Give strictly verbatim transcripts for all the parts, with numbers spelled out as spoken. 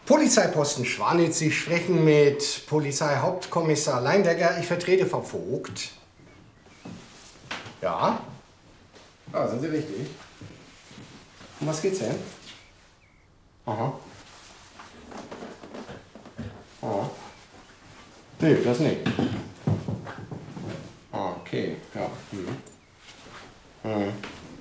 Polizeiposten Schwanitz, Sie sprechen mit Polizeihauptkommissar Leindecker. Ich vertrete Frau Vogt. Ja? Ah, sind Sie richtig? Um was geht's denn? Aha. Aha. Nee, das nicht. Okay, ja. Mhm. Mhm.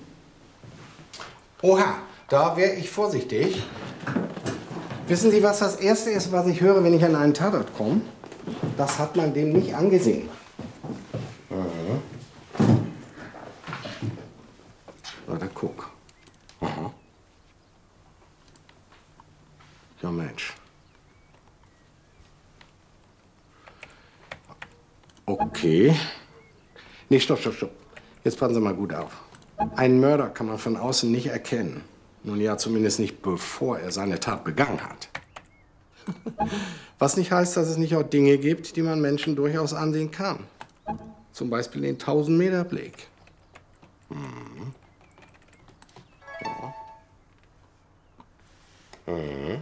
Oha, da wäre ich vorsichtig. Wissen Sie, was das Erste ist, was ich höre, wenn ich an einen Tatort komme? Das hat man dem nicht angesehen. Mhm. Warte, guck. Aha. Ja, Mensch. Okay. Nee, stopp, stopp, stopp. Jetzt passen Sie mal gut auf. Einen Mörder kann man von außen nicht erkennen. Nun ja, zumindest nicht bevor er seine Tat begangen hat. Was nicht heißt, dass es nicht auch Dinge gibt, die man Menschen durchaus ansehen kann. Zum Beispiel den tausend-Meter-Blick. Mhm. Ja. Mhm.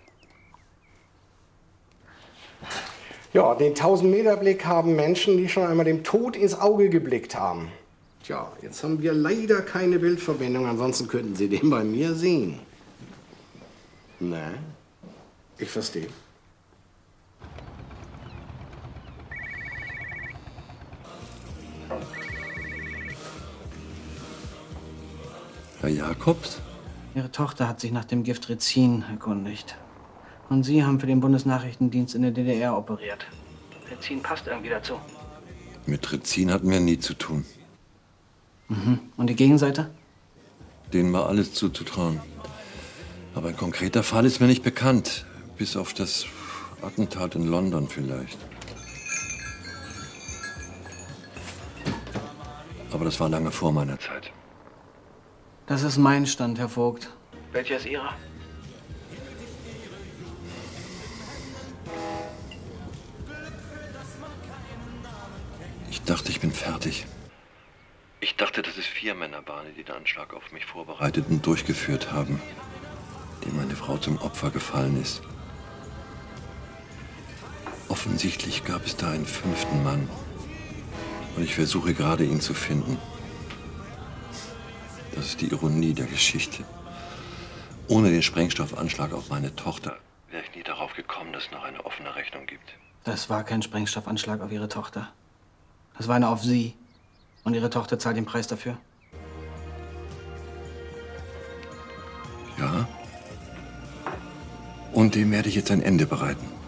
Ja, den tausend-Meter-Blick haben Menschen, die schon einmal dem Tod ins Auge geblickt haben. Tja, jetzt haben wir leider keine Bildverbindung, ansonsten könnten Sie den bei mir sehen. Ne? Ich verstehe. Herr Jakobs? Ihre Tochter hat sich nach dem Gift Rizin erkundigt. Und Sie haben für den Bundesnachrichtendienst in der D D R operiert. Rizin passt irgendwie dazu. Mit Rizin hatten wir nie zu tun. Mhm. Und die Gegenseite? Denen war alles zuzutrauen. Aber ein konkreter Fall ist mir nicht bekannt. Bis auf das Attentat in London vielleicht. Aber das war lange vor meiner Zeit. Das ist mein Stand, Herr Vogt. Welcher ist Ihrer? Ich dachte, ich bin fertig. Ich dachte, dass es vier Männer waren, die den Anschlag auf mich vorbereitet und durchgeführt haben, dem meine Frau zum Opfer gefallen ist. Offensichtlich gab es da einen fünften Mann. Und ich versuche gerade, ihn zu finden. Das ist die Ironie der Geschichte. Ohne den Sprengstoffanschlag auf meine Tochter wäre ich nie darauf gekommen, dass es noch eine offene Rechnung gibt. Das war kein Sprengstoffanschlag auf Ihre Tochter. Das war einer auf Sie. Und Ihre Tochter zahlt den Preis dafür? Ja. Und dem werde ich jetzt ein Ende bereiten.